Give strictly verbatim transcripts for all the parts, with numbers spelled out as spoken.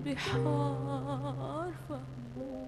بحار فهمو.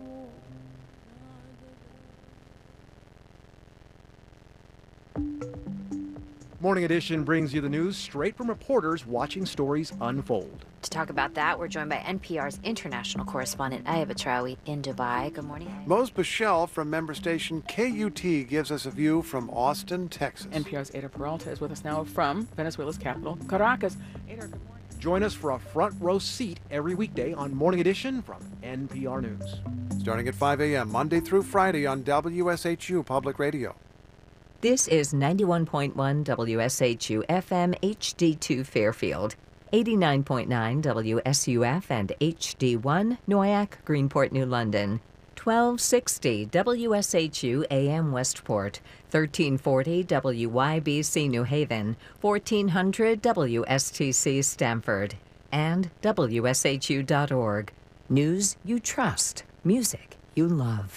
Morning Edition brings you the news straight from reporters watching stories unfold. To talk about that, we're joined by N P R's international correspondent Ayaba Traoui in Dubai. Good morning. Mose Bichelle from member station K U T gives us a view from Austin, Texas. N P R's Ada Peralta is with us now from Venezuela's capital, Caracas. Ada, good morning. Join us for a front row seat every weekday on Morning Edition from N P R News. Starting at five a.m. Monday through Friday on W S H U Public Radio. This is ninety-one point one W S H U F M H D two Fairfield, eighty-nine point nine W S U F and H D one Noyac, Greenport, New London, twelve sixty W S H U A M Westport, thirteen forty W Y B C New Haven, fourteen hundred W S T C Stamford, and W S H U dot org. News you trust, music you love.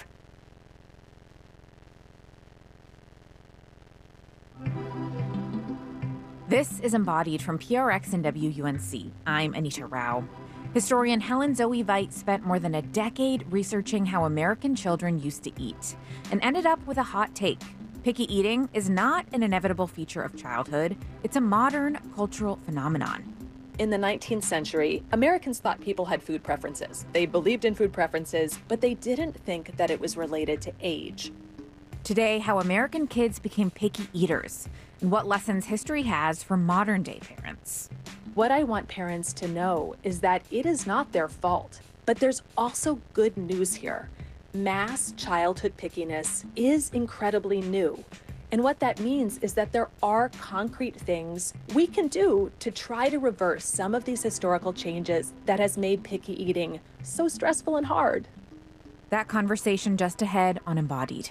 This is Embodied from P R X and W U N C. I'm Anita Rao. Historian Helen Zoe Veit spent more than a decade researching how American children used to eat and ended up with a hot take. Picky eating is not an inevitable feature of childhood. It's a modern cultural phenomenon. In the nineteenth century, Americans thought people had food preferences. They believed in food preferences, but they didn't think that it was related to age. Today, how American kids became picky eaters and what lessons history has for modern-day parents. What I want parents to know is that it is not their fault, but there's also good news here. Mass childhood pickiness is incredibly new. And what that means is that there are concrete things we can do to try to reverse some of these historical changes that has made picky eating so stressful and hard. That conversation just ahead on Embodied.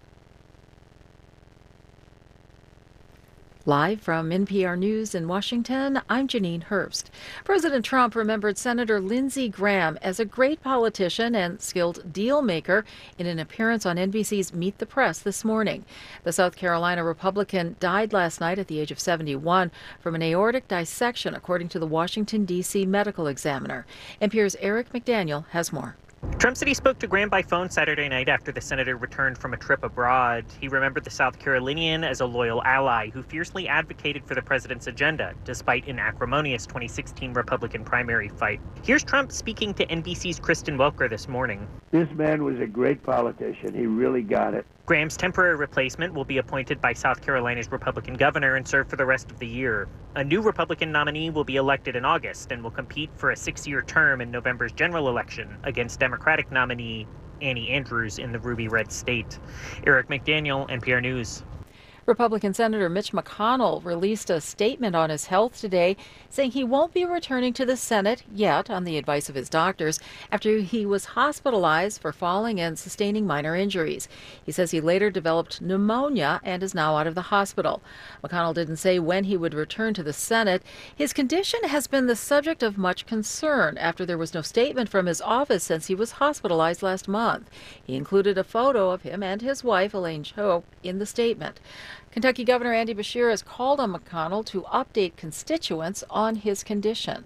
Live from N P R News in Washington, I'm Janine Herbst. President Trump remembered Senator Lindsey Graham as a great politician and skilled deal maker in an appearance on N B C's Meet the Press this morning. The South Carolina Republican died last night at the age of seventy-one from an aortic dissection, according to the Washington, D C medical examiner. N P R's Eric McDaniel has more. Trump said he spoke to Graham by phone Saturday night after the senator returned from a trip abroad. He remembered the South Carolinian as a loyal ally who fiercely advocated for the president's agenda, despite an acrimonious twenty sixteen Republican primary fight. Here's Trump speaking to N B C's Kristen Welker this morning. This man was a great politician. He really got it. Graham's temporary replacement will be appointed by South Carolina's Republican governor and serve for the rest of the year. A new Republican nominee will be elected in August and will compete for a six-year term in November's general election against Democratic nominee Annie Andrews in the Ruby Red state. Eric McDaniel, N P R News. Republican Senator Mitch McConnell released a statement on his health today, saying he won't be returning to the Senate yet on the advice of his doctors after he was hospitalized for falling and sustaining minor injuries. He says he later developed pneumonia and is now out of the hospital. McConnell didn't say when he would return to the Senate. His condition has been the subject of much concern after there was no statement from his office since he was hospitalized last month. He included a photo of him and his wife, Elaine Chao, in the statement. Kentucky Governor Andy Beshear has called on McConnell to update constituents on his condition.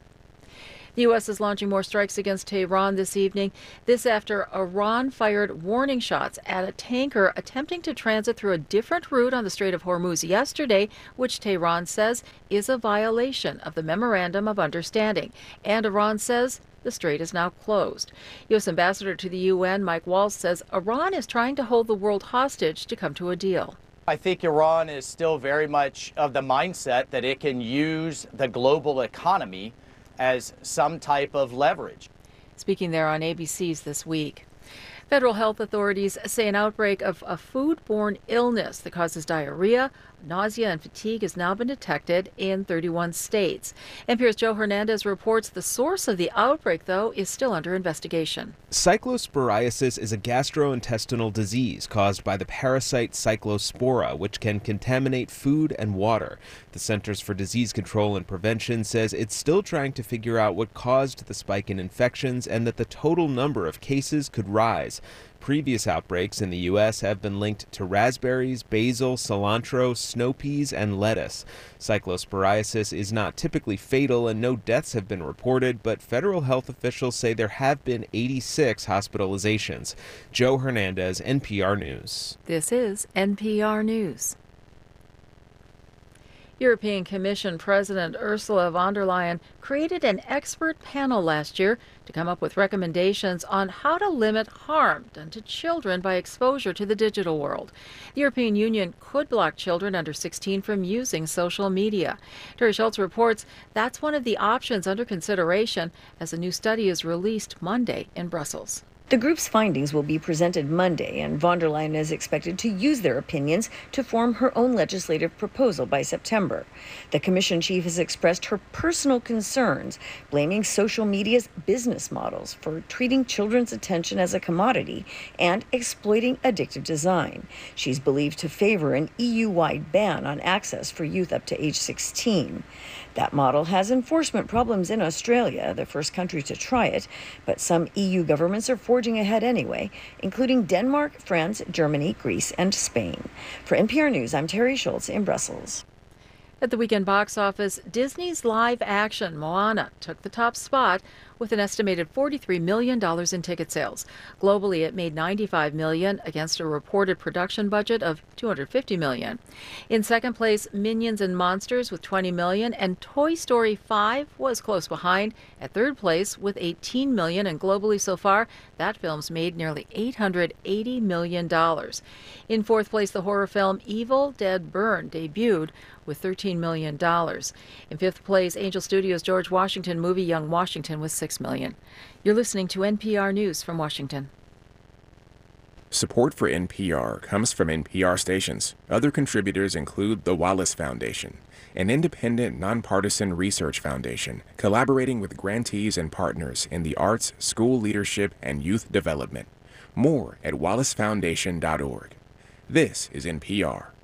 The U S is launching more strikes against Tehran this evening. This after Iran fired warning shots at a tanker attempting to transit through a different route on the Strait of Hormuz yesterday, which Tehran says is a violation of the Memorandum of Understanding. And Iran says the strait is now closed. U S Ambassador to the U N Mike Waltz says Iran is trying to hold the world hostage to come to a deal. I think Iran is still very much of the mindset that it can use the global economy as some type of leverage. Speaking there on A B C's This Week. Federal health authorities say an outbreak of a foodborne illness that causes diarrhea, nausea, and fatigue has now been detected in thirty-one states. N P R's Joe Hernandez reports the source of the outbreak, though, is still under investigation. Cyclosporiasis is a gastrointestinal disease caused by the parasite Cyclospora, which can contaminate food and water. The Centers for Disease Control and Prevention says it's still trying to figure out what caused the spike in infections and that the total number of cases could rise. disease. Previous outbreaks in the U S have been linked to raspberries, basil, cilantro, snow peas, and lettuce. Cyclosporiasis is not typically fatal and no deaths have been reported, but federal health officials say there have been eighty-six hospitalizations. Joe Hernandez, N P R News. This is N P R News. European Commission President Ursula von der Leyen created an expert panel last year to come up with recommendations on how to limit harm done to children by exposure to the digital world. The European Union could block children under sixteen from using social media. Terry Schultz reports that's one of the options under consideration as a new study is released Monday in Brussels. The group's findings will be presented Monday, and von der Leyen is expected to use their opinions to form her own legislative proposal by September. The Commission chief has expressed her personal concerns, blaming social media's business models for treating children's attention as a commodity and exploiting addictive design. She's believed to favor an E U-wide ban on access for youth up to age sixteen. That model has enforcement problems in Australia, the first country to try it, but some E U governments are forging ahead anyway, including Denmark, France, Germany, Greece, and Spain. For N P R News, I'm Terry Schultz in Brussels. At the weekend box office, Disney's live-action Moana took the top spot with an estimated forty-three million dollars in ticket sales. Globally, it made ninety-five million dollars against a reported production budget of two hundred fifty million dollars. In second place, Minions and Monsters with twenty million dollars, and Toy Story five was close behind at third place with eighteen million dollars, and globally so far, that film's made nearly eight hundred eighty million dollars. In fourth place, the horror film Evil Dead Burn debuted with thirteen million dollars. In fifth place, Angel Studios' George Washington movie Young Washington with six million dollars. You're listening to N P R News from Washington. Support for N P R comes from N P R stations. Other contributors include the Wallace Foundation, an independent, nonpartisan research foundation collaborating with grantees and partners in the arts, school leadership, and youth development. More at wallace foundation dot org. This is N P R.